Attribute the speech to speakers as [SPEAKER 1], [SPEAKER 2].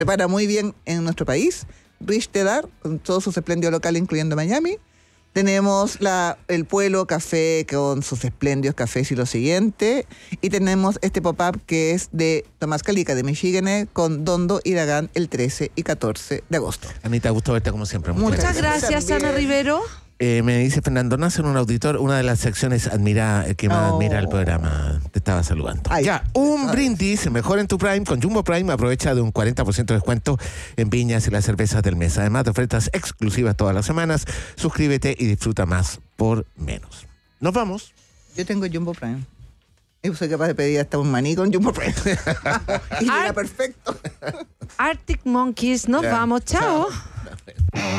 [SPEAKER 1] prepara muy bien en nuestro país. Richtelar, con todo su espléndido local, incluyendo Miami. Tenemos el Pueblo Café con sus espléndidos cafés y lo siguiente. Y tenemos este pop-up que es de Tomás Calica, de Michigan, con Dondo y Dagán el 13 y 14 de agosto.
[SPEAKER 2] Anita, gusto verte como siempre.
[SPEAKER 3] Muchas gracias, Ana Rivero.
[SPEAKER 2] Me dice Fernando Nasser, un auditor, una de las secciones que más admira el programa. Te estaba saludando.
[SPEAKER 1] Ay,
[SPEAKER 2] ya, un brindis mejor en tu Prime. Con Jumbo Prime aprovecha de un 40% de descuento en viñas y las cervezas del mes. Además de ofertas exclusivas todas las semanas. Suscríbete y disfruta más por menos. Nos vamos.
[SPEAKER 1] Yo tengo Jumbo Prime. Y soy capaz de pedir hasta un maní con Jumbo Prime. Y era perfecto.
[SPEAKER 3] Arctic Monkeys, nos vamos. Chao.